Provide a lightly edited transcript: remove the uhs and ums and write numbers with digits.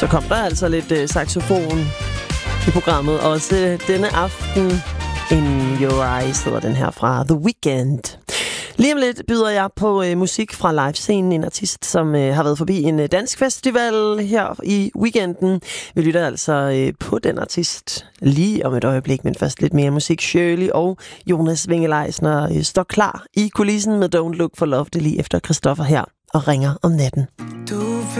Så kom der altså lidt saxofon i programmet. Også denne aften, In Your Eyes hedder den her fra The Weeknd. Lige om lidt byder jeg på musik fra livescenen. En artist, som har været forbi en dansk festival her i weekenden. Vi lytter altså på den artist lige om et øjeblik, men først lidt mere musik. Shirley og Jonas Winge-Leisner står klar i kulissen med Don't Look for Love. Det lige efter Christoffer her og ringer om natten. Du